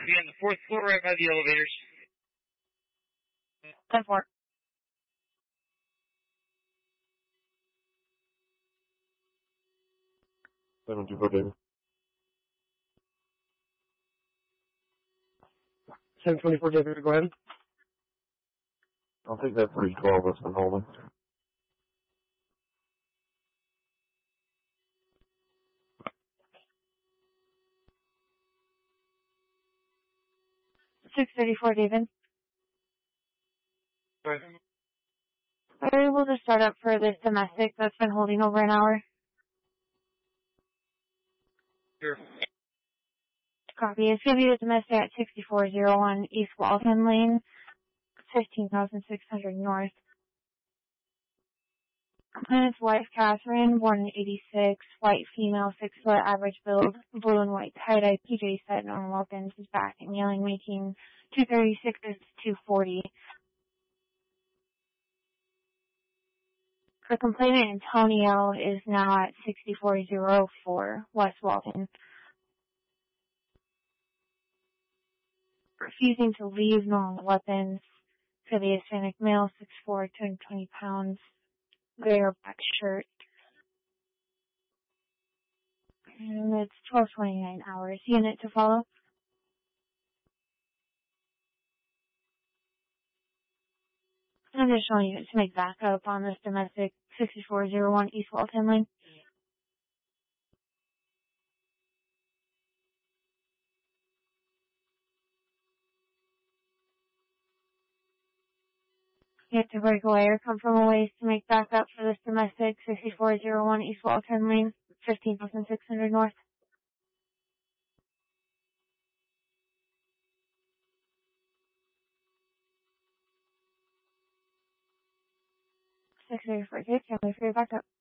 be on the 4th floor right by the elevators. 10-4. 724, David. 724, David, go ahead. I'll take that 312 that's been holding. 634, David. Sorry. Are you able to start up for this domestic that's been holding over an hour? Sure. Copy. It's going to be the domestic at 6401 East Walton Lane, 15,600 North. Complainant's wife, Catherine, born in 86, white female, 6 foot, average build, blue and white tie-dye PJ set, normal weapons, is back and yelling, making 236 to 240. The complainant, Antonio, is now at 6404 West Walton. Refusing to leave normal weapons for the Hispanic male, 6'4", 220 pounds, gray or black shirt. And it's 12:29 hours. Unit to follow. An additional unit to make backup on this domestic 6401 East Walton Lane. You have to break away or come from a ways to make backup for this domestic 6401 East Walton Lane, 15,600 North. 634, can we for your backup?